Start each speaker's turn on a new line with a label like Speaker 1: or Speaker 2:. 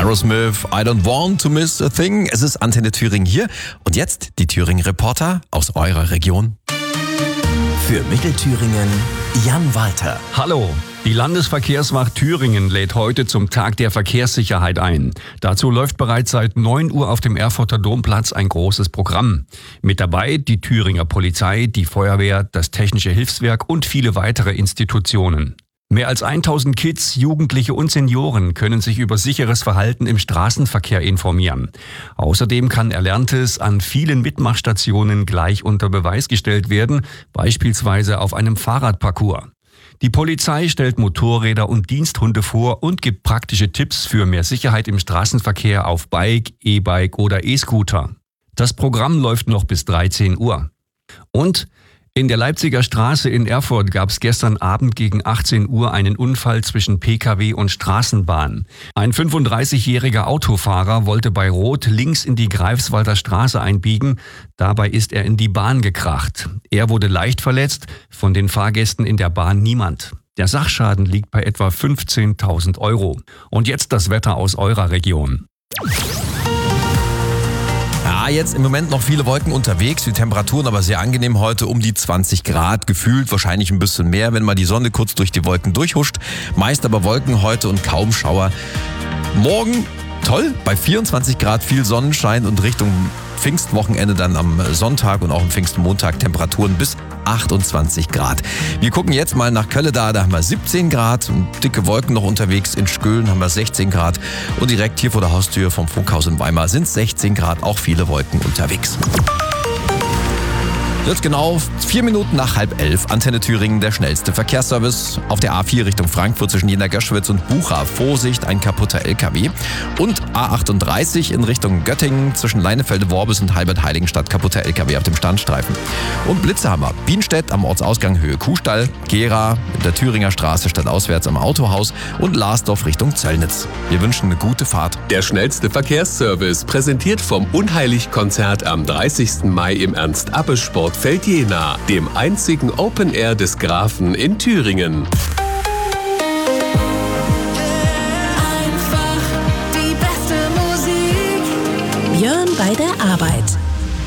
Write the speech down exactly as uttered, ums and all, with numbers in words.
Speaker 1: Aerosmith, I don't want to miss a thing. Es ist Antenne Thüringen hier. Und jetzt die Thüringen-Reporter aus eurer Region.
Speaker 2: Für Mittelthüringen Jan Walter.
Speaker 3: Hallo. Die Landesverkehrswacht Thüringen lädt heute zum Tag der Verkehrssicherheit ein. Dazu läuft bereits seit neun Uhr auf dem Erfurter Domplatz ein großes Programm. Mit dabei die Thüringer Polizei, die Feuerwehr, das Technische Hilfswerk und viele weitere Institutionen. Mehr als tausend Kids, Jugendliche und Senioren können sich über sicheres Verhalten im Straßenverkehr informieren. Außerdem kann Erlerntes an vielen Mitmachstationen gleich unter Beweis gestellt werden, beispielsweise auf einem Fahrradparcours. Die Polizei stellt Motorräder und Diensthunde vor und gibt praktische Tipps für mehr Sicherheit im Straßenverkehr auf Bike, E-Bike oder E-Scooter. Das Programm läuft noch bis dreizehn Uhr. Und in der Leipziger Straße in Erfurt gab es gestern Abend gegen achtzehn Uhr einen Unfall zwischen P K W und Straßenbahn. Ein fünfunddreißigjähriger Autofahrer wollte bei Rot links in die Greifswalder Straße einbiegen. Dabei ist er in die Bahn gekracht. Er wurde leicht verletzt, von den Fahrgästen in der Bahn niemand. Der Sachschaden liegt bei etwa fünfzehntausend Euro. Und jetzt das Wetter aus eurer Region.
Speaker 1: Ja, jetzt im Moment noch viele Wolken unterwegs, die Temperaturen aber sehr angenehm heute, um die zwanzig Grad, gefühlt wahrscheinlich ein bisschen mehr, wenn mal die Sonne kurz durch die Wolken durchhuscht. Meist aber Wolken heute und kaum Schauer. Morgen toll, bei vierundzwanzig Grad viel Sonnenschein und Richtung Pfingstwochenende dann am Sonntag und auch am Pfingstmontag Temperaturen bis achtundzwanzig Grad. Wir gucken jetzt mal nach Kölleda, da haben wir siebzehn Grad und dicke Wolken noch unterwegs. In Skölen haben wir sechzehn Grad und direkt hier vor der Haustür vom Funkhaus in Weimar sind sechzehn Grad, auch viele Wolken unterwegs. Jetzt genau vier Minuten nach halb elf. Antenne Thüringen, der schnellste Verkehrsservice. Auf der A vier Richtung Frankfurt zwischen Jena-Göschwitz und Bucha. Vorsicht, ein kaputter L K W. Und A achtunddreißig in Richtung Göttingen zwischen Leinefelde-Worbis und Halbert-Heiligenstadt. Kaputter L K W auf dem Standstreifen. Und Blitze haben wir. Bienstedt am Ortsausgang Höhe Kuhstall. Gera in der Thüringer Straße stadtauswärts am Autohaus. Und Larsdorf Richtung Zöllnitz. Wir wünschen eine gute Fahrt.
Speaker 4: Der schnellste Verkehrsservice, präsentiert vom Unheilig-Konzert am dreißigsten Mai im Ernst-Abbe-Sportfeld Jena, dem einzigen Open Air des Grafen in Thüringen.
Speaker 5: Einfach die beste Musik.
Speaker 6: Björn bei der Arbeit.